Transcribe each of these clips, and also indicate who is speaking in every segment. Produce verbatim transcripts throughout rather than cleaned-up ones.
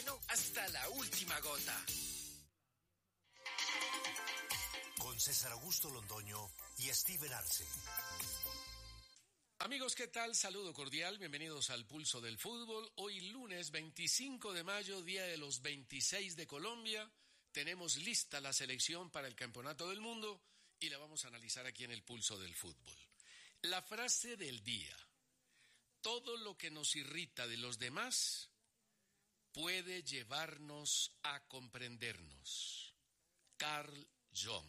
Speaker 1: bueno hasta la última gota.
Speaker 2: Con César Augusto Londoño y Steven Arce.
Speaker 3: Amigos, ¿qué tal? Saludo cordial, bienvenidos al Pulso del Fútbol. Hoy lunes veinticinco de mayo, día de los veintiséis de Colombia. Tenemos lista la selección para el Campeonato del Mundo y la vamos a analizar aquí en el Pulso del Fútbol. La frase del día: todo lo que nos irrita de los demás puede llevarnos a comprendernos. Carl Jung.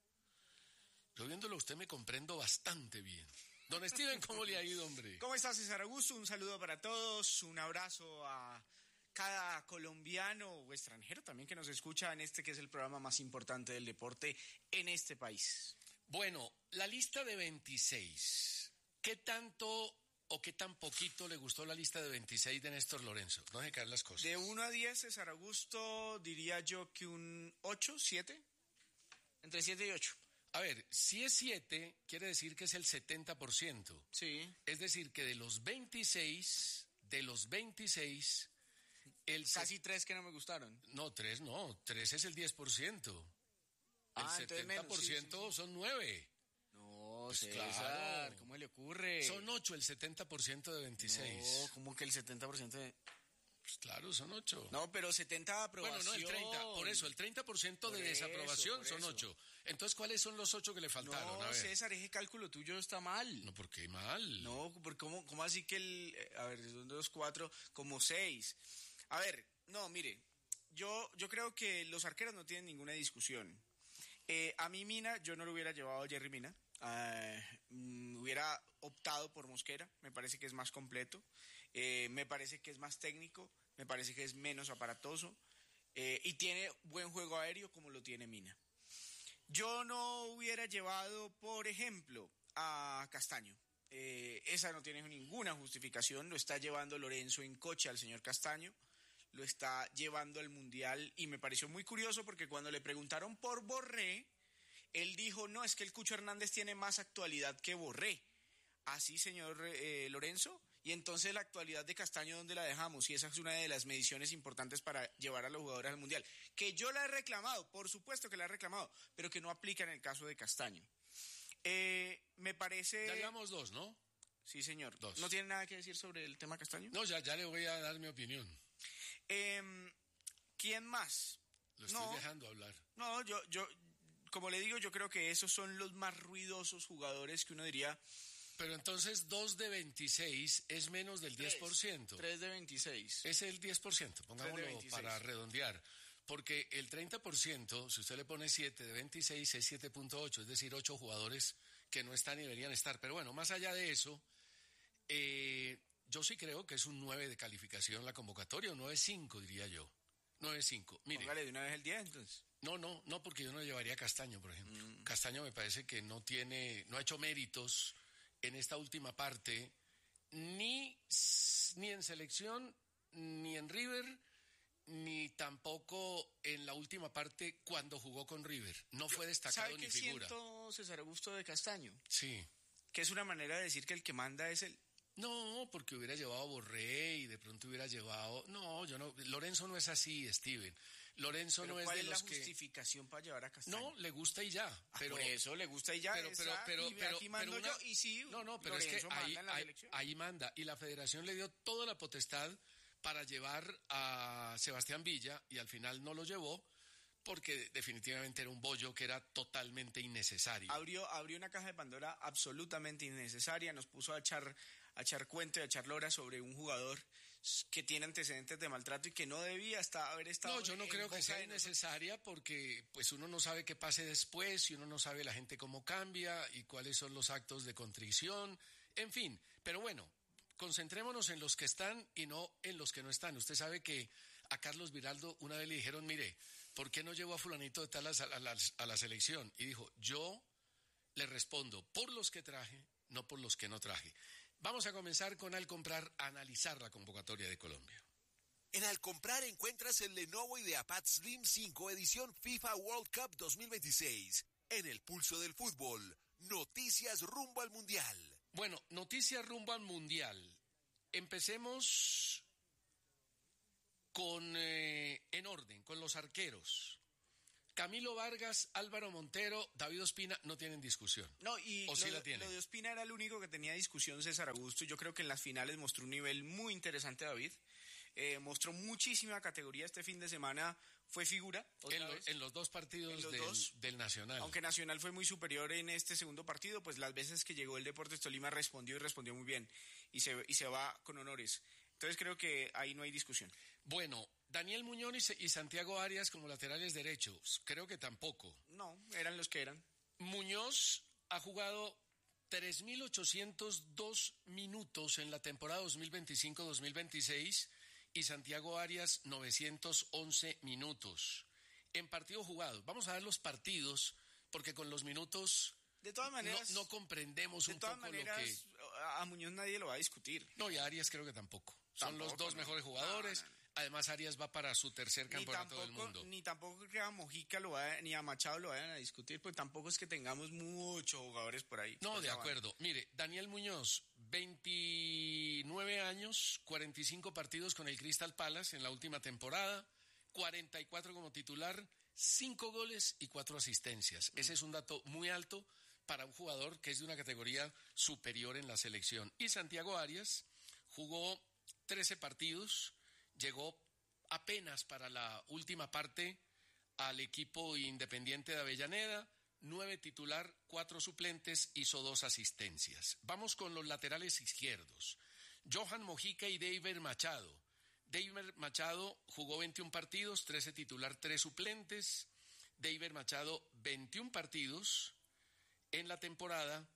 Speaker 3: Yo viéndolo a usted me comprendo bastante bien. Don Steven, ¿cómo le ha ido, hombre?
Speaker 4: ¿Cómo está, César Augusto? Un saludo para todos, un abrazo a cada colombiano o extranjero también que nos escucha en este que es el programa más importante del deporte en este país.
Speaker 3: Bueno, la lista de veintiséis. ¿Qué tanto o qué tan poquito le gustó la lista de veintiséis de Néstor Lorenzo? No deje caer las cosas.
Speaker 4: De uno a diez, César Augusto, diría yo que un ocho, siete. Entre siete y ocho.
Speaker 3: A ver, si es siete, quiere decir que es el setenta por ciento.
Speaker 4: Sí.
Speaker 3: Es decir, que de los veintiséis, de los veintiséis, el
Speaker 4: casi tres que no me gustaron.
Speaker 3: No, tres no, tres es el diez por ciento. El
Speaker 4: ah,
Speaker 3: setenta por ciento
Speaker 4: menos, sí, sí, sí.
Speaker 3: Son nueve.
Speaker 4: No,
Speaker 3: pues
Speaker 4: César,
Speaker 3: claro.
Speaker 4: ¿Cómo le ocurre?
Speaker 3: Son ocho, el setenta por ciento de veintiséis.
Speaker 4: No, ¿cómo que el setenta por ciento de...?
Speaker 3: Pues claro, son ocho.
Speaker 4: No, pero setenta de aprobación.
Speaker 3: Bueno, no, el treinta, por eso, el treinta por ciento de
Speaker 4: por
Speaker 3: desaprobación
Speaker 4: eso,
Speaker 3: son
Speaker 4: eso.
Speaker 3: ocho. Entonces, ¿cuáles son los ocho que le faltaron?
Speaker 4: No,
Speaker 3: a ver.
Speaker 4: César, ese cálculo tuyo está mal.
Speaker 3: No, ¿por qué mal?
Speaker 4: No, porque ¿cómo, cómo así que el... A ver, son dos, cuatro, como seis. A ver, no, mire, yo, yo creo que los arqueros no tienen ninguna discusión. Eh, a mí Mina, yo no lo hubiera llevado a Jerry Mina. Uh, mm, hubiera optado por Mosquera, me parece que es más completo, eh, me parece que es más técnico, me parece que es menos aparatoso eh, y tiene buen juego aéreo como lo tiene Mina. Yo no hubiera llevado, por ejemplo, a Castaño. Eh, esa no tiene ninguna justificación, lo está llevando Lorenzo en coche al señor Castaño, lo está llevando al Mundial y me pareció muy curioso porque cuando le preguntaron por Borré, él dijo, no, es que el Cucho Hernández tiene más actualidad que Borré. ¿Así, señor eh, Lorenzo? Y entonces la actualidad de Castaño, ¿dónde la dejamos? Y esa es una de las mediciones importantes para llevar a los jugadores al Mundial. Que yo la he reclamado, por supuesto que la he reclamado, pero que no aplica en el caso de Castaño. Eh, me parece...
Speaker 3: Ya llevamos dos, ¿no?
Speaker 4: Sí, señor.
Speaker 3: Dos.
Speaker 4: ¿No tiene nada que decir sobre el tema Castaño?
Speaker 3: No, ya, ya le voy a dar mi opinión.
Speaker 4: Eh, ¿Quién más?
Speaker 3: Lo estoy
Speaker 4: no,
Speaker 3: dejando hablar.
Speaker 4: No, yo... yo como le digo, yo creo que esos son los más ruidosos jugadores que uno diría...
Speaker 3: Pero entonces dos de veintiséis es menos del diez por ciento.
Speaker 4: tres de veintiséis.
Speaker 3: Es el diez por ciento, pongámoslo para redondear. Porque el treinta por ciento, si usted le pone siete de veintiséis, es siete punto ocho, es decir, ocho jugadores que no están y deberían estar. Pero bueno, más allá de eso, eh, yo sí creo que es un nueve de calificación la convocatoria, o nueve punto cinco diría yo. nueve punto cinco. Mire.
Speaker 4: Póngale de una vez el diez entonces.
Speaker 3: No, no, no, porque yo no llevaría a Castaño, por ejemplo. Mm. Castaño me parece que no tiene, no ha hecho méritos en esta última parte, ni, ni en selección, ni en River, ni tampoco en la última parte cuando jugó con River. No yo, fue destacado ni figura.
Speaker 4: ¿Sabe qué siento, César Augusto, de Castaño?
Speaker 3: Sí.
Speaker 4: Que es una manera de decir que el que manda es el...
Speaker 3: No, porque hubiera llevado a Borré y de pronto hubiera llevado... No, yo no... Lorenzo no es así, Steven. Lorenzo
Speaker 4: pero
Speaker 3: no es
Speaker 4: ¿cuál
Speaker 3: de
Speaker 4: es
Speaker 3: los
Speaker 4: la
Speaker 3: que...
Speaker 4: justificación para llevar a Castaño?
Speaker 3: No, le gusta y ya.
Speaker 4: Ah,
Speaker 3: pero
Speaker 4: por eso, le gusta y ya.
Speaker 3: Pero, pero,
Speaker 4: esa,
Speaker 3: pero,
Speaker 4: y
Speaker 3: pero,
Speaker 4: aquí mando
Speaker 3: pero una,
Speaker 4: yo y sí,
Speaker 3: no, no, pero
Speaker 4: Lorenzo
Speaker 3: es que ahí,
Speaker 4: manda en la
Speaker 3: ahí,
Speaker 4: selección.
Speaker 3: ahí manda. Y la federación le dio toda la potestad para llevar a Sebastián Villa y al final no lo llevó porque definitivamente era un bollo que era totalmente innecesario.
Speaker 4: Abrió, abrió una caja de Pandora absolutamente innecesaria, nos puso a echar, a echar cuento y a echar lora sobre un jugador que tiene antecedentes de maltrato y que no debía hasta haber estado...
Speaker 3: No, yo no creo que sea innecesaria porque pues uno no sabe qué pase después y uno no sabe la gente cómo cambia y cuáles son los actos de contrición, en fin, pero bueno, concentrémonos en los que están y no en los que no están. Usted sabe que a Carlos Viraldo una vez le dijeron, mire, ¿por qué no llevó a fulanito de tal a la, a la, a la selección? Y dijo, yo le respondo por los que traje, no por los que no traje. Vamos a comenzar con Al Comprar, a analizar la convocatoria de Colombia.
Speaker 2: En Al Comprar encuentras el Lenovo IdeaPad Slim cinco edición FIFA World Cup dos mil veintiséis. En el pulso del fútbol, noticias rumbo al Mundial.
Speaker 3: Bueno, noticias rumbo al Mundial. Empecemos con eh, en orden, con los arqueros. Camilo Vargas, Álvaro Montero, David Ospina no tienen discusión.
Speaker 4: No, y
Speaker 3: ¿O sí
Speaker 4: lo,
Speaker 3: la tienen?
Speaker 4: lo de Ospina era el único que tenía discusión, César Augusto. Yo creo que en las finales mostró un nivel muy interesante David. Eh, mostró muchísima categoría este fin de semana, fue figura.
Speaker 3: En, lo, en los dos partidos
Speaker 4: los
Speaker 3: del,
Speaker 4: dos,
Speaker 3: del Nacional.
Speaker 4: Aunque Nacional fue muy superior en este segundo partido, pues las veces que llegó el Deportes Tolima respondió y respondió muy bien. Y se, y se va con honores. Entonces creo que ahí no hay discusión.
Speaker 3: Bueno, Daniel Muñoz y Santiago Arias como laterales derechos, creo que tampoco.
Speaker 4: No, eran los que eran.
Speaker 3: Muñoz ha jugado tres mil ochocientos dos minutos en la temporada dos mil veinticinco dos mil veintiséis y Santiago Arias novecientos once minutos en partidos jugados. Vamos a ver los partidos porque con los minutos
Speaker 4: de todas maneras
Speaker 3: no, no comprendemos un
Speaker 4: de todas
Speaker 3: poco
Speaker 4: maneras,
Speaker 3: lo que...
Speaker 4: a Muñoz nadie lo va a discutir.
Speaker 3: No, y a Arias creo que tampoco. Son
Speaker 4: Tampoco,
Speaker 3: los dos
Speaker 4: no.
Speaker 3: mejores jugadores.
Speaker 4: No, no, no.
Speaker 3: Además, Arias va para su tercer campeonato
Speaker 4: ni tampoco,
Speaker 3: del mundo.
Speaker 4: Ni tampoco que a Mojica lo vaya, ni a Machado lo vayan a discutir, pues tampoco es que tengamos muchos jugadores por ahí.
Speaker 3: No,
Speaker 4: pues
Speaker 3: de
Speaker 4: ya van.
Speaker 3: acuerdo. Mire, Daniel Muñoz, veintinueve años, cuarenta y cinco partidos con el Crystal Palace en la última temporada, cuarenta y cuatro como titular, cinco goles y cuatro asistencias. Mm. Ese es un dato muy alto para un jugador que es de una categoría superior en la selección. Y Santiago Arias jugó trece partidos, llegó apenas para la última parte al equipo Independiente de Avellaneda, nueve titular, cuatro suplentes, hizo dos asistencias. Vamos con los laterales izquierdos. Johan Mojica y David Machado. David Machado jugó veintiún partidos, trece titular, tres suplentes. David Machado, veintiún partidos en la temporada.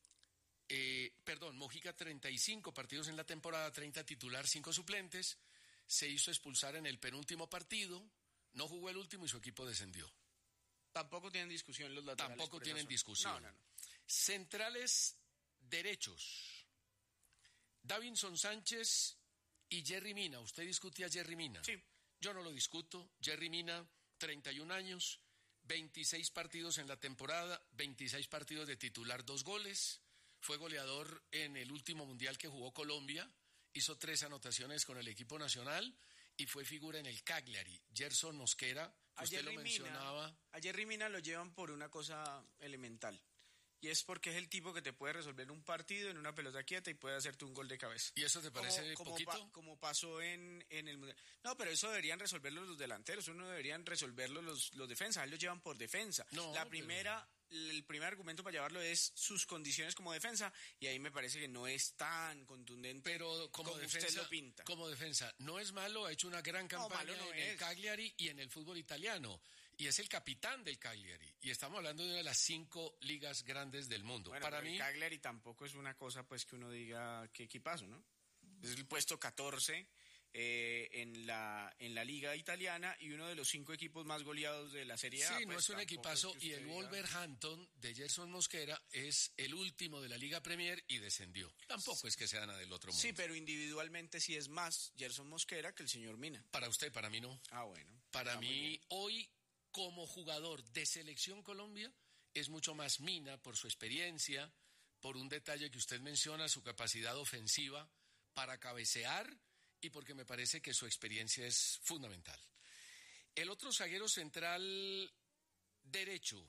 Speaker 3: Eh, perdón, Mojica treinta y cinco partidos en la temporada, treinta titular, cinco suplentes, se hizo expulsar en el penúltimo partido, no jugó el último y su equipo descendió.
Speaker 4: Tampoco tienen discusión los laterales.
Speaker 3: Tampoco tienen discusión.
Speaker 4: No, no, no.
Speaker 3: Centrales derechos. Davinson Sánchez y Jerry Mina. ¿Usted discutía a Jerry Mina?
Speaker 4: Sí.
Speaker 3: Yo no lo discuto. Jerry Mina, treinta y un años, veintiséis partidos en la temporada, veintiséis partidos de titular, dos goles. Fue goleador en el último mundial que jugó Colombia, hizo tres anotaciones con el equipo nacional y fue figura en el Cagliari. Gerson Mosquera, que usted lo mencionaba.
Speaker 4: Mina, a Jerry Mina lo llevan por una cosa elemental. Y es porque es el tipo que te puede resolver un partido en una pelota quieta y puede hacerte un gol de cabeza.
Speaker 3: ¿Y eso te parece
Speaker 4: como, como
Speaker 3: poquito?
Speaker 4: Pa, como pasó en, en el mundial. No, pero eso deberían resolverlo los delanteros, eso no deberían resolverlo los, los defensas, ellos llevan por defensa.
Speaker 3: No,
Speaker 4: La primera... Pero... El primer argumento para llevarlo es sus condiciones como defensa y ahí me parece que no es tan contundente
Speaker 3: pero como,
Speaker 4: como
Speaker 3: defensa,
Speaker 4: usted lo pinta.
Speaker 3: Como defensa, no es malo, ha hecho una gran campaña
Speaker 4: no, no
Speaker 3: en
Speaker 4: es.
Speaker 3: el Cagliari y en el fútbol italiano y es el capitán del Cagliari y estamos hablando de una de las cinco ligas grandes del mundo.
Speaker 4: Bueno,
Speaker 3: para
Speaker 4: pero
Speaker 3: mí,
Speaker 4: el Cagliari tampoco es una cosa pues que uno diga qué equipazo, ¿no? Es el puesto catorce Eh, en la en la liga italiana y uno de los cinco equipos más goleados de la Serie A.
Speaker 3: Sí,
Speaker 4: pues
Speaker 3: no es un equipazo
Speaker 4: es
Speaker 3: y el
Speaker 4: diga...
Speaker 3: Wolverhampton de Gerson Mosquera es el último de la Liga Premier y descendió. Tampoco es que sea nada del otro mundo.
Speaker 4: Sí, pero individualmente sí es más Gerson Mosquera que el señor Mina.
Speaker 3: Para usted, para mí no.
Speaker 4: Ah, bueno.
Speaker 3: Para
Speaker 4: ah,
Speaker 3: mí hoy como jugador de Selección Colombia es mucho más Mina por su experiencia, por un detalle que usted menciona, su capacidad ofensiva para cabecear y porque me parece que su experiencia es fundamental. El otro zaguero central derecho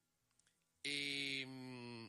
Speaker 3: eh,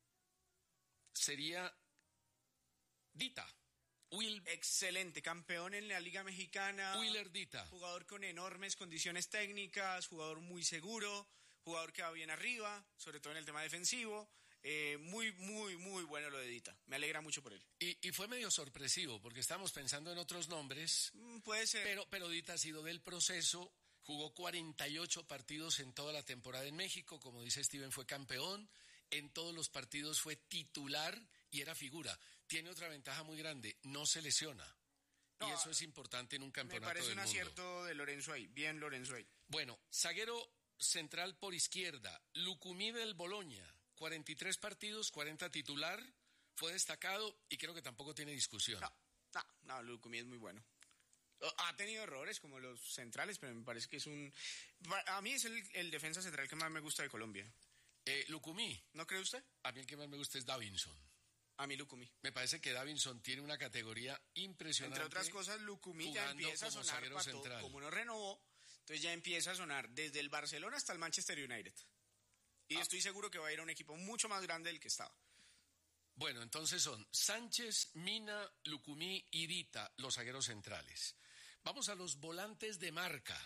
Speaker 3: sería Dita. Will,
Speaker 4: Excelente, campeón en la Liga Mexicana.
Speaker 3: Willer Dita.
Speaker 4: Jugador con enormes condiciones técnicas, jugador muy seguro, jugador que va bien arriba, sobre todo en el tema defensivo. Eh, muy, muy, muy bueno lo de Dita. Me alegra mucho por él.
Speaker 3: Y, y fue medio sorpresivo, porque estábamos pensando en otros nombres.
Speaker 4: Mm, puede ser.
Speaker 3: Pero, pero Dita ha sido del proceso, jugó cuarenta y ocho partidos en toda la temporada en México. Como dice Steven, fue campeón. En todos los partidos fue titular y era figura. Tiene otra ventaja muy grande, no se lesiona. No, y eso es importante en un campeonato del mundo.
Speaker 4: Me parece un acierto de Lorenzo ahí. Bien, Lorenzo ahí.
Speaker 3: Bueno, zaguero central por izquierda, Lucumí del Boloña. cuarenta y tres partidos, cuarenta titular, fue destacado y creo que tampoco tiene discusión.
Speaker 4: No, no, no, Lucumí es muy bueno. Ha tenido errores como los centrales, pero me parece que es un... A mí es el, el defensa central que más me gusta de Colombia.
Speaker 3: Eh, Lucumí.
Speaker 4: ¿No cree usted?
Speaker 3: A mí el que más me gusta es Davinson.
Speaker 4: A mí Lucumí.
Speaker 3: Me parece que Davinson tiene una categoría impresionante.
Speaker 4: Entre otras cosas, Lucumí ya empieza a sonar para todo. Como no renovó, entonces ya empieza a sonar desde el Barcelona hasta el Manchester United. Y ah. estoy seguro que va a ir a un equipo mucho más grande del que estaba.
Speaker 3: Bueno, entonces son Sánchez, Mina, Lucumí y Dita, los zagueros centrales. Vamos a los volantes de marca.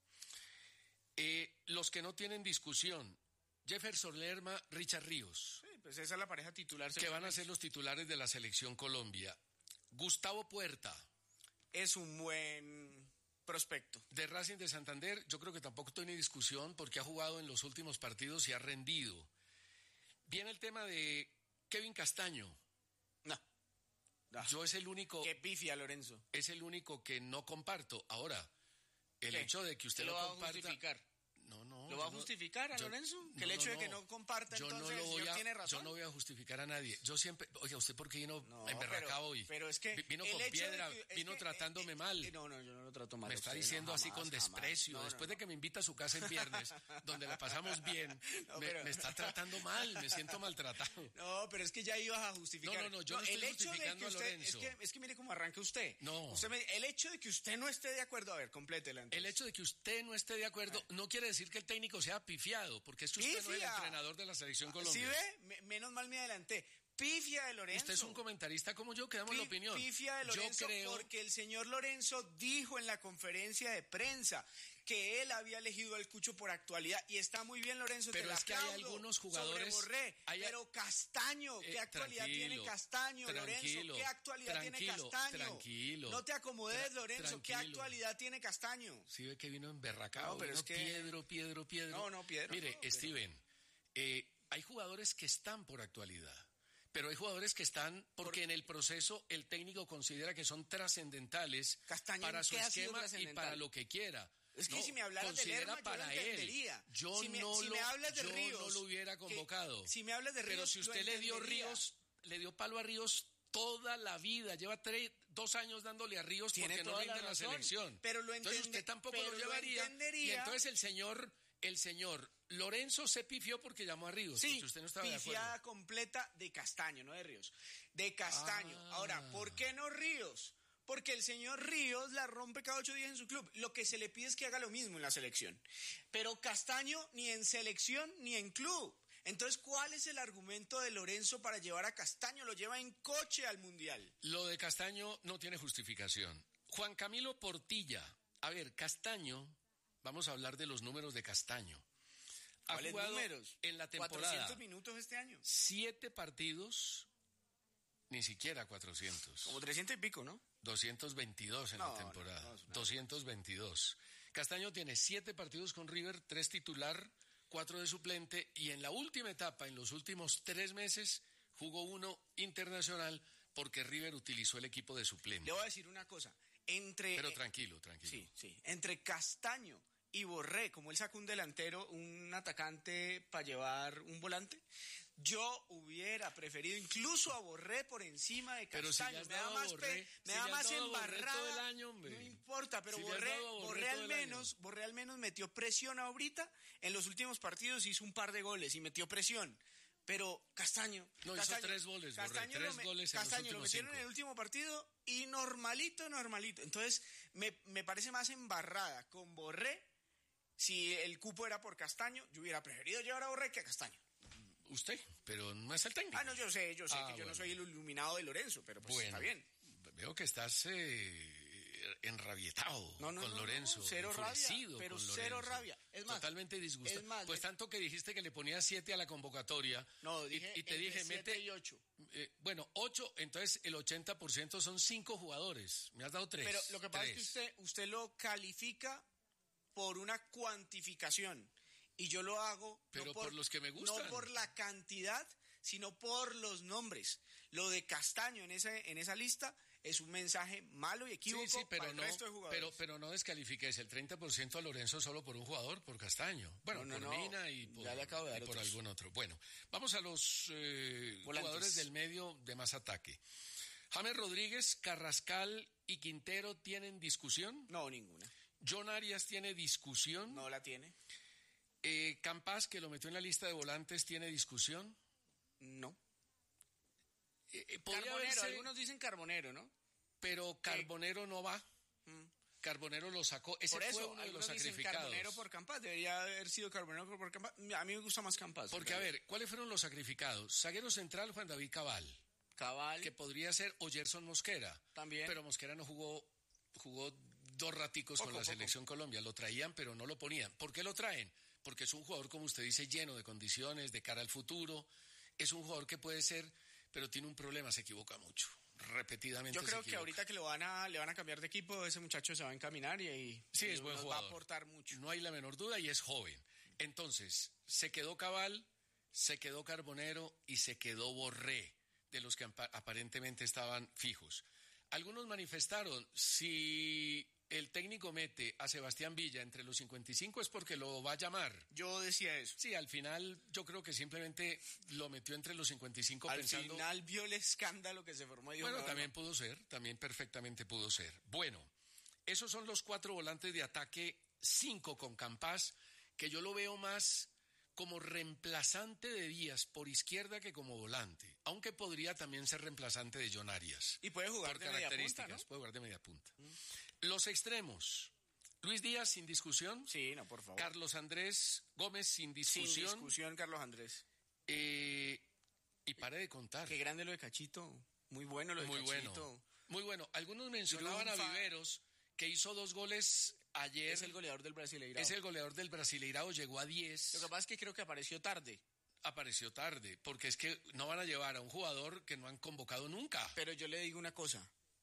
Speaker 3: Eh, los que no tienen discusión. Jefferson Lerma, Richard Ríos.
Speaker 4: Sí, pues esa es la pareja titular.
Speaker 3: Que van a ser los titulares de la selección Colombia. Gustavo Puerta.
Speaker 4: Es un buen prospecto.
Speaker 3: De Racing de Santander, yo creo que tampoco tiene discusión porque ha jugado en los últimos partidos y ha rendido. Viene el tema de Kevin Castaño.
Speaker 4: No. no.
Speaker 3: Yo es el único...
Speaker 4: Qué pifia, Lorenzo.
Speaker 3: Es el único que no comparto. Ahora, el ¿Qué? hecho de que usted
Speaker 4: lo,
Speaker 3: lo
Speaker 4: va
Speaker 3: comparta...
Speaker 4: A justificar?
Speaker 3: No, no.
Speaker 4: ¿Lo va a justificar a
Speaker 3: yo,
Speaker 4: Lorenzo? Que
Speaker 3: no,
Speaker 4: el hecho
Speaker 3: no,
Speaker 4: de que no comparta,
Speaker 3: yo
Speaker 4: entonces
Speaker 3: no lo voy
Speaker 4: el señor
Speaker 3: a,
Speaker 4: tiene razón.
Speaker 3: Yo no voy a justificar a nadie. Yo siempre... Oiga, ¿usted por qué vino
Speaker 4: no,
Speaker 3: emberracado hoy?
Speaker 4: Pero es que...
Speaker 3: Vino con piedra, que, vino que, tratándome eh, mal.
Speaker 4: No, no, yo no lo trato mal.
Speaker 3: Me está diciendo
Speaker 4: no,
Speaker 3: así
Speaker 4: jamás,
Speaker 3: con desprecio.
Speaker 4: No,
Speaker 3: Después
Speaker 4: no,
Speaker 3: de que me invita a su casa en viernes, donde la pasamos bien,
Speaker 4: no,
Speaker 3: me,
Speaker 4: pero...
Speaker 3: me está tratando mal, me siento maltratado.
Speaker 4: No, pero es que ya ibas a justificar.
Speaker 3: No, no, no, yo no, no estoy justificando
Speaker 4: usted,
Speaker 3: a Lorenzo.
Speaker 4: Es que, es que mire cómo arranca usted.
Speaker 3: No.
Speaker 4: Usted me, el hecho de que usted no esté de acuerdo, a ver, complétela entonces.
Speaker 3: El hecho de que usted no esté de acuerdo
Speaker 4: ah.
Speaker 3: no quiere decir que el técnico sea pifiado, porque es que usted Pifia. no es el entrenador de la selección Colombia.
Speaker 4: ¿Sí ve? Menos mal me adelanté. Pifia de Lorenzo.
Speaker 3: Usted es un comentarista como yo, que damos
Speaker 4: P-
Speaker 3: la opinión.
Speaker 4: Pifia de Lorenzo, yo creo... porque el señor Lorenzo dijo en la conferencia de prensa que él había elegido al Cucho por actualidad, y está muy bien, Lorenzo,
Speaker 3: pero
Speaker 4: te
Speaker 3: es que hay algunos jugadores...
Speaker 4: Borré,
Speaker 3: hay...
Speaker 4: Pero Castaño, ¿qué eh, actualidad tiene Castaño, Lorenzo? ¿Qué actualidad tiene Castaño?
Speaker 3: Tranquilo.
Speaker 4: No te acomodes,
Speaker 3: Tra-
Speaker 4: Lorenzo,
Speaker 3: tranquilo.
Speaker 4: ¿qué actualidad tiene Castaño?
Speaker 3: Sí ve que vino emberracado,
Speaker 4: no, pero
Speaker 3: vino
Speaker 4: es que...
Speaker 3: Piedro, Piedro, Piedro.
Speaker 4: No, no, Piedro.
Speaker 3: Mire,
Speaker 4: no, pero...
Speaker 3: Steven, eh, hay jugadores que están por actualidad. Pero hay jugadores que están porque Por... en el proceso el técnico considera que son trascendentales para su esquema y para lo que quiera.
Speaker 4: Es que
Speaker 3: no,
Speaker 4: si me hablaras de Lerma,
Speaker 3: para
Speaker 4: yo lo entendería.
Speaker 3: Él. Yo,
Speaker 4: si me,
Speaker 3: no,
Speaker 4: si
Speaker 3: lo,
Speaker 4: me hablas de
Speaker 3: yo
Speaker 4: Ríos,
Speaker 3: no lo hubiera convocado.
Speaker 4: Que, si me hablas de Ríos,
Speaker 3: pero si usted le dio Ríos, le dio palo a Ríos toda la vida. Lleva tres, dos años dándole a Ríos porque no rinde en la selección.
Speaker 4: Pero lo
Speaker 3: entonces usted tampoco
Speaker 4: pero
Speaker 3: lo llevaría.
Speaker 4: Lo
Speaker 3: y entonces el señor... El señor Lorenzo se pifió porque llamó a Ríos.
Speaker 4: Sí,
Speaker 3: usted no estaba de acuerdo.
Speaker 4: Pifiada completa de Castaño, no de Ríos. De Castaño. Ah. Ahora, ¿por qué no Ríos? Porque el señor Ríos la rompe cada ocho días en su club. Lo que se le pide es que haga lo mismo en la selección. Pero Castaño ni en selección ni en club. Entonces, ¿cuál es el argumento de Lorenzo para llevar a Castaño? Lo lleva en coche al Mundial.
Speaker 3: Lo de Castaño no tiene justificación. Juan Camilo Portilla. A ver, Castaño... Vamos a hablar de los números de Castaño. Ha
Speaker 4: ¿Cuáles
Speaker 3: jugado
Speaker 4: números?
Speaker 3: En la temporada.
Speaker 4: cuatrocientos minutos este año.
Speaker 3: Siete partidos, ni siquiera cuatrocientos.
Speaker 4: Como trescientos y pico, ¿no?
Speaker 3: doscientos veintidós en
Speaker 4: no,
Speaker 3: la temporada.
Speaker 4: No, no, no.
Speaker 3: doscientos veintidós. Castaño tiene siete partidos con River, tres titular, cuatro de suplente, y en la última etapa, en los últimos tres meses, jugó uno internacional porque River utilizó el equipo de suplente.
Speaker 4: Le voy a decir una cosa. Entre,
Speaker 3: Pero tranquilo, tranquilo.
Speaker 4: Sí, sí. Entre Castaño y Borré, como él sacó un delantero, un atacante para llevar un volante, yo hubiera preferido incluso a Borré por encima de Castaño.
Speaker 3: Pero si me da más,
Speaker 4: Borré,
Speaker 3: pe,
Speaker 4: me
Speaker 3: si
Speaker 4: da más
Speaker 3: embarrada. Todo el año,
Speaker 4: no importa, pero
Speaker 3: si
Speaker 4: Borré,
Speaker 3: Borré,
Speaker 4: Borré al menos, Borré al menos metió presión ahorita. En los últimos partidos hizo un par de goles y metió presión. Pero Castaño...
Speaker 3: No,
Speaker 4: Castaño,
Speaker 3: hizo tres goles,
Speaker 4: Castaño
Speaker 3: Borré, tres
Speaker 4: me,
Speaker 3: goles en
Speaker 4: Castaño
Speaker 3: los
Speaker 4: lo
Speaker 3: últimos
Speaker 4: metieron
Speaker 3: cinco.
Speaker 4: en el último partido y normalito, normalito. Entonces, me, me parece más embarrada con Borré. Si el cupo era por Castaño, yo hubiera preferido llevar a Borré que a Castaño.
Speaker 3: Usted, pero no es el técnico.
Speaker 4: Ah, no, yo sé, yo sé
Speaker 3: ah,
Speaker 4: que yo
Speaker 3: bueno.
Speaker 4: no soy el iluminado de Lorenzo, pero pues
Speaker 3: bueno,
Speaker 4: está bien.
Speaker 3: Veo que estás... Eh... enrabietado
Speaker 4: no, no,
Speaker 3: con
Speaker 4: no,
Speaker 3: Lorenzo,
Speaker 4: no, cero rabia, pero
Speaker 3: con
Speaker 4: cero
Speaker 3: Lorenzo.
Speaker 4: rabia. Es más,
Speaker 3: totalmente disgustado.
Speaker 4: Es más,
Speaker 3: pues tanto que dijiste que le ponías siete a la convocatoria.
Speaker 4: No, dije
Speaker 3: y, y te dije, mete
Speaker 4: y ocho.
Speaker 3: Eh, bueno, ocho, entonces el ochenta por ciento son cinco jugadores. Me has dado tres.
Speaker 4: Pero lo que pasa
Speaker 3: tres.
Speaker 4: es que usted, usted lo califica por una cuantificación y yo lo hago
Speaker 3: pero
Speaker 4: no por,
Speaker 3: por los que me gustan.
Speaker 4: No por la cantidad, sino por los nombres. Lo de Castaño en esa, en esa lista es un mensaje malo y equívoco
Speaker 3: sí, sí, pero
Speaker 4: para el
Speaker 3: no,
Speaker 4: resto de jugadores.
Speaker 3: Pero, pero no descalifiques el treinta por ciento a Lorenzo solo por un jugador, por Castaño. Bueno,
Speaker 4: no, no,
Speaker 3: por
Speaker 4: no.
Speaker 3: Mina y por,
Speaker 4: ya le acabo de dar
Speaker 3: y por
Speaker 4: otros.
Speaker 3: algún otro. Bueno, vamos a los eh, jugadores del medio de más ataque. James Rodríguez, Carrascal y Quintero tienen discusión.
Speaker 4: No, ninguna.
Speaker 3: John Arias tiene discusión.
Speaker 4: No la tiene.
Speaker 3: Eh, Campas, que lo metió en la lista de volantes, tiene discusión.
Speaker 4: No.
Speaker 3: eh, podría
Speaker 4: Carbonero,
Speaker 3: haberse,
Speaker 4: algunos dicen Carbonero, ¿no?
Speaker 3: pero Carbonero no va.
Speaker 4: Mm.
Speaker 3: Carbonero lo sacó. Ese
Speaker 4: Por eso,
Speaker 3: fue uno de los
Speaker 4: algunos dicen
Speaker 3: sacrificados.
Speaker 4: Carbonero por Campas, debería haber sido Carbonero por Campas. A mí me gusta más Campas.
Speaker 3: Porque, a ver, ¿cuáles fueron los sacrificados? Zaguero central, Juan David Cabal.
Speaker 4: Cabal.
Speaker 3: Que podría ser o Gerson Mosquera.
Speaker 4: También.
Speaker 3: Pero Mosquera no jugó, jugó dos raticos
Speaker 4: Poco,
Speaker 3: con la
Speaker 4: poco.
Speaker 3: selección Colombia. Lo traían, pero no lo ponían. ¿Por qué lo traen? Porque es un jugador, como usted dice, lleno de condiciones, de cara al futuro. Es un jugador que puede ser, pero tiene un problema, se equivoca mucho. Repetidamente
Speaker 4: Yo creo
Speaker 3: se
Speaker 4: que
Speaker 3: equivoca.
Speaker 4: ahorita que lo van a, le van a cambiar de equipo, ese muchacho se va a encaminar y, y
Speaker 3: Sí,
Speaker 4: y
Speaker 3: es buen
Speaker 4: nos
Speaker 3: jugador.
Speaker 4: va a aportar mucho.
Speaker 3: No hay la menor duda y es joven. Entonces, se quedó Cabal, se quedó Carbonero y se quedó Borré, de los que apa- aparentemente estaban fijos. Algunos manifestaron, si el técnico mete a Sebastián Villa entre los cincuenta y cinco es porque lo va a llamar.
Speaker 4: Yo decía eso.
Speaker 3: Sí, al final yo creo que simplemente lo metió entre los cincuenta y cinco
Speaker 4: Al
Speaker 3: pensando...
Speaker 4: final vio el escándalo que se formó. Y dijo,
Speaker 3: Bueno,
Speaker 4: no,
Speaker 3: también
Speaker 4: no.
Speaker 3: pudo ser, también perfectamente pudo ser. Bueno, esos son los cuatro volantes de ataque, cinco con Campas, que yo lo veo más como reemplazante de Díaz por izquierda que como volante, aunque podría también ser reemplazante de John Arias.
Speaker 4: Y puede jugar
Speaker 3: Por
Speaker 4: de media
Speaker 3: características,
Speaker 4: punta, ¿no?
Speaker 3: puede jugar de media punta. Los extremos, Luis Díaz sin discusión,
Speaker 4: Sí, no, por favor.
Speaker 3: Carlos Andrés Gómez sin
Speaker 4: Sin
Speaker 3: discusión,
Speaker 4: discusión, Carlos Andrés.
Speaker 3: eh, y pare de contar.
Speaker 4: Qué grande lo de Cachito. Muy bueno lo de
Speaker 3: Muy
Speaker 4: Cachito.
Speaker 3: bueno. Muy bueno. Algunos mencionaban a
Speaker 4: Triunfa.
Speaker 3: Viveros, que hizo dos goles ayer.
Speaker 4: Es el goleador del Brasileirao.
Speaker 3: Es el goleador del Brasileirao, llegó a diez.
Speaker 4: Lo que pasa es que creo que apareció tarde.
Speaker 3: Apareció tarde, porque es que no van a llevar a un jugador que no han convocado nunca.
Speaker 4: Pero yo le digo una cosa.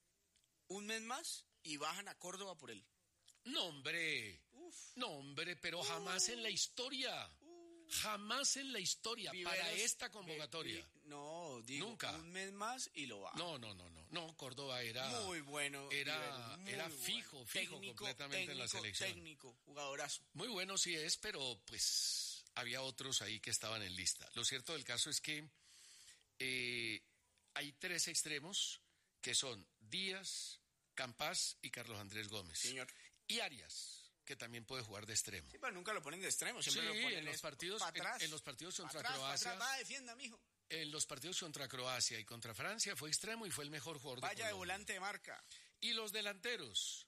Speaker 4: Un mes más y bajan a Córdoba por él.
Speaker 3: No, hombre.
Speaker 4: Uf.
Speaker 3: No, hombre, pero jamás en la historia. Jamás en la historia para
Speaker 4: Viveros,
Speaker 3: esta convocatoria.
Speaker 4: vi- vi- no, digo,
Speaker 3: Nunca.
Speaker 4: un mes más y lo bajan.
Speaker 3: No, no, no, no. No, Córdoba era...
Speaker 4: Muy bueno.
Speaker 3: Era,
Speaker 4: Viveros, muy
Speaker 3: era
Speaker 4: bueno.
Speaker 3: fijo, fijo
Speaker 4: Técnico,
Speaker 3: completamente en la
Speaker 4: técnico,
Speaker 3: selección.
Speaker 4: Técnico, jugadorazo.
Speaker 3: Muy bueno sí es, pero pues había otros ahí que estaban en lista. Lo cierto del caso es que eh, hay tres extremos que son Díaz, Campas y Carlos Andrés Gómez.
Speaker 4: Señor.
Speaker 3: Y Arias, que también puede jugar de extremo.
Speaker 4: Sí, pero nunca lo ponen de extremo, siempre
Speaker 3: Sí,
Speaker 4: lo ponen
Speaker 3: en los
Speaker 4: es
Speaker 3: partidos-
Speaker 4: pa'
Speaker 3: en-
Speaker 4: atrás.
Speaker 3: en los partidos
Speaker 4: Pa'
Speaker 3: contra
Speaker 4: atrás, pa'
Speaker 3: Croacia.
Speaker 4: atrás. Va, defienda, mijo.
Speaker 3: En los partidos contra Croacia y contra Francia fue extremo y fue el mejor jugador de
Speaker 4: Vaya de
Speaker 3: Colombia.
Speaker 4: volante de marca.
Speaker 3: Y los delanteros,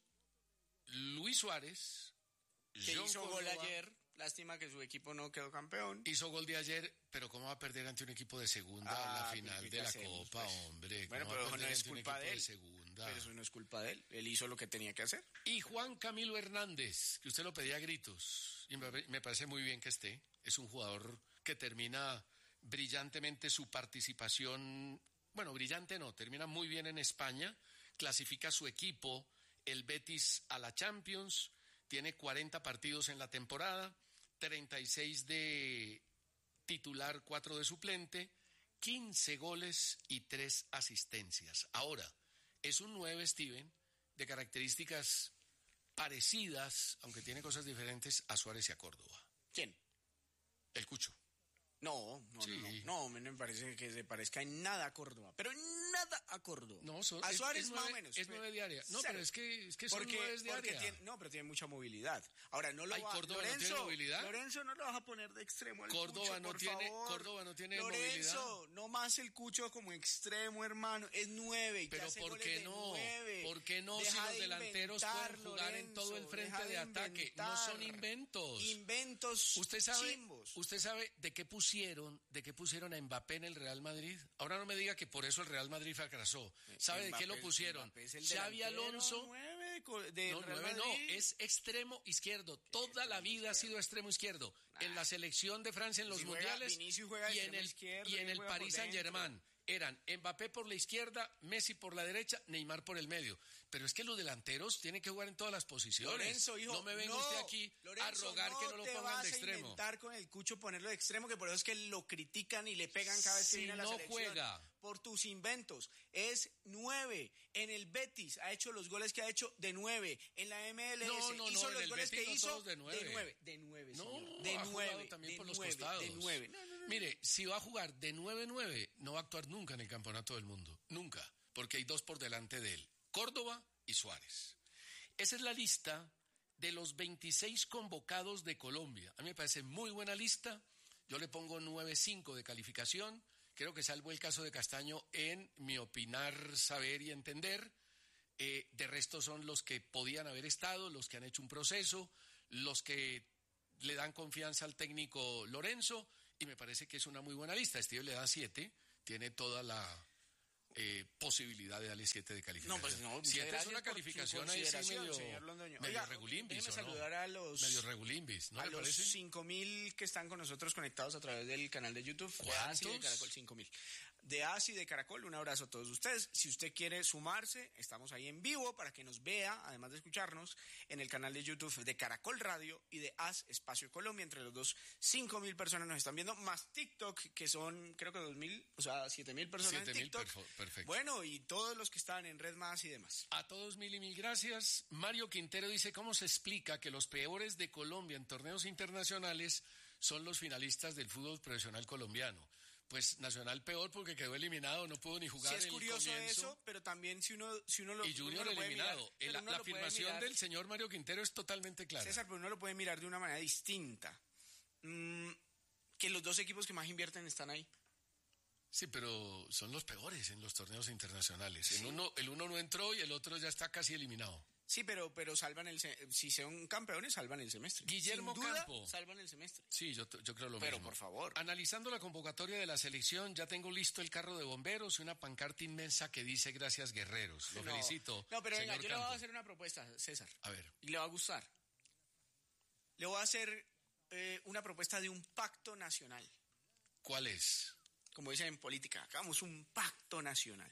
Speaker 3: Luis Suárez,
Speaker 4: Que
Speaker 3: John
Speaker 4: hizo gol
Speaker 3: Córdoba,
Speaker 4: ayer. Lástima que su equipo no quedó campeón.
Speaker 3: hizo gol de ayer, pero ¿cómo va a perder ante un equpo de segunda en la
Speaker 4: Ah,
Speaker 3: final
Speaker 4: pero
Speaker 3: de
Speaker 4: ¿qué
Speaker 3: la
Speaker 4: hacemos,
Speaker 3: Copa,
Speaker 4: pues?
Speaker 3: hombre?
Speaker 4: Bueno,
Speaker 3: ¿Cómo va a
Speaker 4: pero no
Speaker 3: perder
Speaker 4: es
Speaker 3: ante un
Speaker 4: culpa
Speaker 3: equipo
Speaker 4: de él.
Speaker 3: segunda?
Speaker 4: Pero eso no es culpa de él. Él hizo lo que tenía que hacer.
Speaker 3: Y Juan Camilo Hernández, que usted lo pedía a gritos, y me, me parece muy bien que esté. Es un jugador que termina brillantemente su participación, bueno, brillante no, termina muy bien en España, clasifica su equipo, el Betis, a la Champions, tiene cuarenta partidos en la temporada, treinta y seis de titular, cuatro de suplente, quince goles y tres asistencias. Ahora, es un nueve, Steven, de características parecidas, aunque tiene cosas diferentes, a Suárez y a Córdoba.
Speaker 4: ¿Quién?
Speaker 3: El Cucho.
Speaker 4: No, no,
Speaker 3: Sí.
Speaker 4: no, no. No, me parece que se parezca en nada a Córdoba. Pero en nada a Córdoba.
Speaker 3: No, son,
Speaker 4: a
Speaker 3: es-
Speaker 4: Suárez
Speaker 3: es
Speaker 4: más
Speaker 3: nueve-
Speaker 4: o menos.
Speaker 3: Es nueve de área. No,
Speaker 4: Cero.
Speaker 3: pero es que, es que son
Speaker 4: Porque,
Speaker 3: nueve de
Speaker 4: porque
Speaker 3: área.
Speaker 4: tiene, no, pero tiene mucha movilidad. Ahora, no lo
Speaker 3: Ay,
Speaker 4: va
Speaker 3: Córdoba no
Speaker 4: Lorenzo,
Speaker 3: tiene movilidad.
Speaker 4: Lorenzo, no lo vas a poner de extremo al
Speaker 3: Córdoba
Speaker 4: Cucho,
Speaker 3: no
Speaker 4: por
Speaker 3: tiene-
Speaker 4: favor.
Speaker 3: Córdoba no tiene
Speaker 4: Lorenzo,
Speaker 3: movilidad.
Speaker 4: no más el Cucho como extremo, hermano. Es nueve. Y te
Speaker 3: Pero
Speaker 4: hace
Speaker 3: ¿por
Speaker 4: goles
Speaker 3: qué
Speaker 4: de
Speaker 3: no?
Speaker 4: nueve.
Speaker 3: ¿Por qué no si
Speaker 4: Deja
Speaker 3: los
Speaker 4: de
Speaker 3: delanteros
Speaker 4: inventar,
Speaker 3: pueden jugar en todo el
Speaker 4: Lorenzo,
Speaker 3: frente
Speaker 4: deja
Speaker 3: de ataque? No son
Speaker 4: inventar.
Speaker 3: inventos.
Speaker 4: Inventos
Speaker 3: ¿Usted sabe,
Speaker 4: chimbos.
Speaker 3: ¿Usted sabe de qué pusieron, de qué pusieron a Mbappé en el Real Madrid? Ahora no me diga que por eso el Real Madrid fracasó. ¿Sabe de qué lo
Speaker 4: Mbappé-
Speaker 3: pusieron?
Speaker 4: Mbappé es el
Speaker 3: Xavi
Speaker 4: delantero
Speaker 3: Alonso.
Speaker 4: nueve de co- del
Speaker 3: No,
Speaker 4: Real
Speaker 3: nueve no,
Speaker 4: Madrid.
Speaker 3: es extremo izquierdo. Toda la vida ha sido extremo izquierdo. En la selección de Francia en los
Speaker 4: Si juega-
Speaker 3: mundiales
Speaker 4: Vinicius juega de
Speaker 3: y en
Speaker 4: extremo
Speaker 3: el,
Speaker 4: izquierdo,
Speaker 3: y en
Speaker 4: él
Speaker 3: el
Speaker 4: juega por
Speaker 3: Paris
Speaker 4: dentro.
Speaker 3: Saint-Germain eran Mbappé por la izquierda, Messi por la derecha, Neymar por el medio. Pero es que los delanteros tienen que jugar en todas las posiciones.
Speaker 4: Lorenzo, hijo,
Speaker 3: no me venga
Speaker 4: no,
Speaker 3: usted aquí a
Speaker 4: Lorenzo,
Speaker 3: rogar
Speaker 4: no
Speaker 3: que no lo
Speaker 4: te
Speaker 3: pongan
Speaker 4: vas
Speaker 3: de
Speaker 4: a
Speaker 3: extremo.
Speaker 4: inventar con el Cucho ponerlo de extremo, que por eso es que lo critican y le pegan cada vez que
Speaker 3: Si
Speaker 4: viene a la
Speaker 3: no
Speaker 4: selección.
Speaker 3: juega.
Speaker 4: Por tus inventos. Es nueve. En el Betis ha hecho los goles que ha hecho de nueve. En la M L S
Speaker 3: No, no, no,
Speaker 4: hizo
Speaker 3: en
Speaker 4: los
Speaker 3: el
Speaker 4: goles
Speaker 3: Betis
Speaker 4: que
Speaker 3: no
Speaker 4: hizo
Speaker 3: todos de nueve.
Speaker 4: de nueve. De nueve,
Speaker 3: No,
Speaker 4: señor. De
Speaker 3: ha jugado
Speaker 4: nueve.
Speaker 3: también
Speaker 4: de
Speaker 3: por los
Speaker 4: nueve,
Speaker 3: costados.
Speaker 4: De nueve. No, no, no.
Speaker 3: Mire, si va a jugar de nueve nueve, no va a actuar nunca en el campeonato del mundo. Nunca. Porque hay dos por delante de él. Córdoba y Suárez. Esa es la lista de los veintiséis convocados de Colombia. A mí me parece muy buena lista. Yo le pongo nueve cinco de calificación. Creo que salvo el caso de Castaño en mi opinar, saber y entender. Eh, de resto son los que podían haber estado, los que han hecho un proceso, los que le dan confianza al técnico Lorenzo, y me parece que es una muy buena lista. Steve le da siete, tiene toda la eh, posibilidad de darle siete de calificación.
Speaker 4: No, pues no,
Speaker 3: siete es una calificación ahí sí medio, medio
Speaker 4: Oiga,
Speaker 3: regulimbis,
Speaker 4: déjeme
Speaker 3: ¿o no?
Speaker 4: saludar a los,
Speaker 3: medio regulimbis, ¿no
Speaker 4: a
Speaker 3: le
Speaker 4: los
Speaker 3: parece?
Speaker 4: cinco mil que están con nosotros conectados a través del canal de YouTube.
Speaker 3: ¿Cuántos?
Speaker 4: De A S I de Caracol, cinco mil. De A S I de Caracol, un abrazo a todos ustedes. Si usted quiere sumarse, estamos ahí en vivo para que nos vea, además de escucharnos, en el canal de YouTube de Caracol Radio y de A S Espacio Colombia. Entre los dos, cinco mil personas nos están viendo, más TikTok, que son creo que dos mil, o sea, siete mil personas
Speaker 3: siete
Speaker 4: en TikTok.
Speaker 3: Mil, perfecto.
Speaker 4: Bueno, y todos los que están en Red Más y demás.
Speaker 3: A todos mil y mil gracias. Mario Quintero dice, ¿cómo se explica que los peores de Colombia en torneos internacionales son los finalistas del fútbol profesional colombiano? Pues Nacional peor porque quedó eliminado, no pudo ni jugar.
Speaker 4: Sí, es curioso
Speaker 3: comienzo.
Speaker 4: Eso, pero también si uno, si uno lo
Speaker 3: Y Junior
Speaker 4: uno lo puede
Speaker 3: eliminado.
Speaker 4: mirar,
Speaker 3: la
Speaker 4: uno
Speaker 3: la
Speaker 4: lo puede
Speaker 3: afirmación
Speaker 4: mirar,
Speaker 3: del señor Mario Quintero es totalmente clara.
Speaker 4: César, pero uno lo puede mirar de una manera distinta. Mm, que los dos equipos que más invierten están ahí.
Speaker 3: Sí, pero son los peores en los torneos internacionales. Sí. En uno, el uno no entró y el otro ya está casi eliminado.
Speaker 4: Sí, pero, pero salvan el si son campeones, salvan el semestre.
Speaker 3: Guillermo
Speaker 4: Sin duda,
Speaker 3: Campo.
Speaker 4: salvan el semestre.
Speaker 3: Sí, yo, yo creo lo
Speaker 4: pero,
Speaker 3: mismo.
Speaker 4: Pero, por favor.
Speaker 3: Analizando la convocatoria de la selección, ya tengo listo el carro de bomberos y una pancarta inmensa que dice gracias guerreros. Lo
Speaker 4: no,
Speaker 3: felicito.
Speaker 4: No, pero venga, yo
Speaker 3: Campo.
Speaker 4: le voy a hacer una propuesta, César.
Speaker 3: A ver.
Speaker 4: Y le va a gustar. Le voy a hacer eh, una propuesta de un pacto nacional.
Speaker 3: ¿Cuál es?
Speaker 4: Como dicen en política, hagamos un pacto nacional.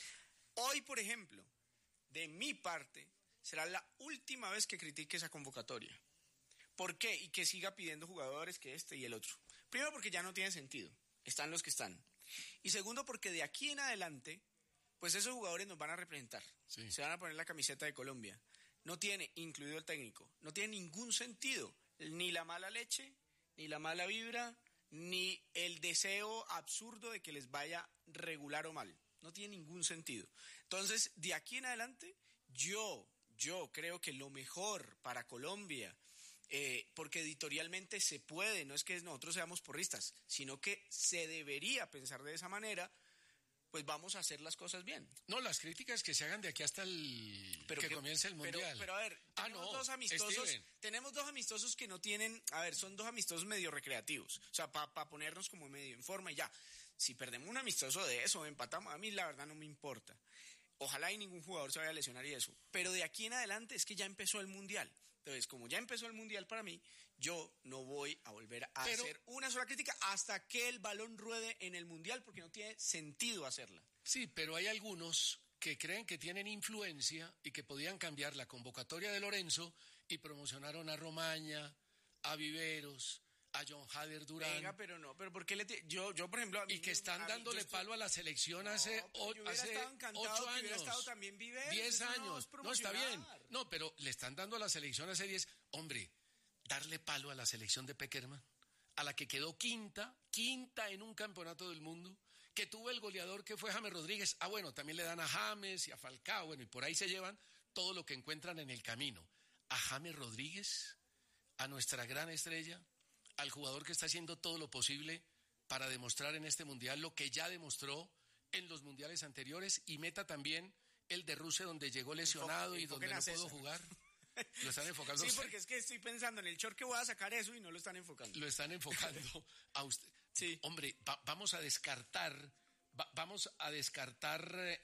Speaker 4: Hoy, por ejemplo, de mi parte, será la última vez que critique esa convocatoria. ¿Por qué? Y que siga pidiendo jugadores que este y el otro. Primero, porque ya no tiene sentido. Están los que están. Y segundo, porque de aquí en adelante, pues esos jugadores nos van a representar.
Speaker 3: Sí.
Speaker 4: Se van a poner la camiseta de Colombia. No tiene, incluido el técnico, no tiene ningún sentido. Ni la mala leche, ni la mala vibra, ni el deseo absurdo de que les vaya regular o mal. No tiene ningún sentido. Entonces, de aquí en adelante, yo, yo creo que lo mejor para Colombia, eh, porque editorialmente se puede, no es que nosotros seamos porristas, sino que se debería pensar de esa manera, pues vamos a hacer las cosas bien.
Speaker 3: No, las críticas que se hagan de aquí hasta el pero que, que comience el Mundial.
Speaker 4: Pero, pero a ver,
Speaker 3: ah,
Speaker 4: tenemos,
Speaker 3: no,
Speaker 4: dos amistosos,
Speaker 3: Steven.
Speaker 4: tenemos dos amistosos que no tienen, a ver, son dos amistosos medio recreativos, o sea, para pa ponernos como medio en forma y ya. Si perdemos un amistoso de eso, empatamos, a mí la verdad no me importa. Ojalá y ningún jugador se vaya a lesionar y eso. Pero de aquí en adelante es que ya empezó el Mundial. Entonces, como ya empezó el Mundial para mí, yo no voy a volver a pero, hacer una sola crítica hasta que el balón ruede en el Mundial, porque no tiene sentido hacerla.
Speaker 3: Sí, pero hay algunos que creen que tienen influencia y que podían cambiar la convocatoria de Lorenzo y promocionaron a Romaña, a Viveros, a John Hader Durán.
Speaker 4: Venga, pero no, pero ¿por qué le te... yo, yo por ejemplo... A mí,
Speaker 3: y que están
Speaker 4: a
Speaker 3: dándole
Speaker 4: estoy...
Speaker 3: palo a la selección
Speaker 4: no,
Speaker 3: hace, o, hace ocho años.
Speaker 4: Estado también Viveros,
Speaker 3: diez años.
Speaker 4: No,
Speaker 3: no, está bien. No, pero le están dando a la selección hace diez. Hombre, darle palo a la selección de Peckerman, a la que quedó quinta, quinta en un campeonato del mundo, que tuvo el goleador que fue James Rodríguez. Ah, bueno, también le dan a James y a Falcao, bueno, y por ahí se llevan todo lo que encuentran en el camino. A James Rodríguez, a nuestra gran estrella, al jugador que está haciendo todo lo posible para demostrar en este mundial lo que ya demostró en los mundiales anteriores, y meta también el de Rusia, donde llegó lesionado Enfo, y donde no pudo jugar. Lo están enfocando.
Speaker 4: Sí, porque es que estoy pensando en el short que voy a sacar eso y no lo están enfocando.
Speaker 3: Lo están enfocando a usted.
Speaker 4: Sí.
Speaker 3: Hombre, va, vamos a descartar, va, vamos a descartar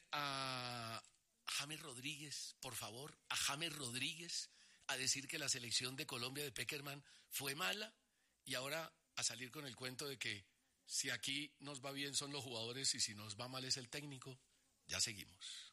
Speaker 3: a James Rodríguez, por favor, a James Rodríguez, a decir que la selección de Colombia de Peckerman fue mala, y ahora a salir con el cuento de que si aquí nos va bien son los jugadores y si nos va mal es el técnico. Ya seguimos.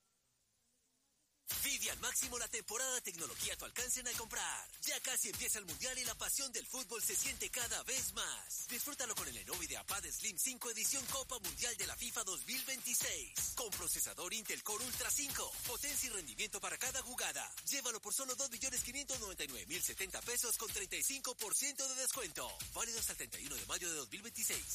Speaker 5: Vive al máximo la temporada de tecnología a tu alcance en Al Comprar. Ya casi empieza el Mundial y la pasión del fútbol se siente cada vez más. Disfrútalo con el Lenovo IdeaPad Slim cinco edición Copa Mundial de la FIFA dos mil veintiséis. Con procesador Intel Core Ultra cinco. Potencia y rendimiento para cada jugada. Llévalo por solo dos millones quinientos noventa y nueve mil setenta pesos con treinta y cinco por ciento de descuento. Válido hasta el treinta y uno de mayo de dos mil veintiséis.